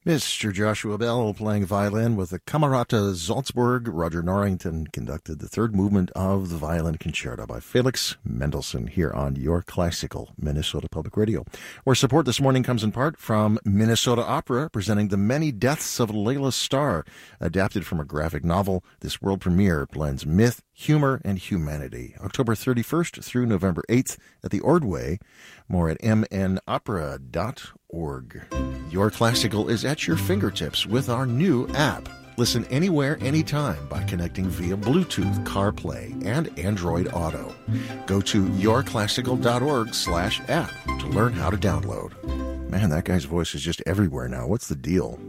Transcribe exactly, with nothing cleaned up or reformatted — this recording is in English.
Mister Joshua Bell playing violin with the Camerata Salzburg. Roger Norrington conducted the third movement of the Violin Concerto by Felix Mendelssohn here on Your Classical Minnesota Public Radio, where support this morning comes in part from Minnesota Opera, presenting The Many Deaths of Layla Starr. Adapted from a graphic novel, this world premiere blends myth, humor, and humanity. October thirty-first through November eighth at the Ordway. More at m n opera dot org. Your Classical is at your fingertips with our new app. Listen anywhere, anytime by connecting via Bluetooth, CarPlay, and Android Auto. Go to yourclassical.org slash app to learn how to download. Man, that guy's voice is just everywhere now. What's the deal?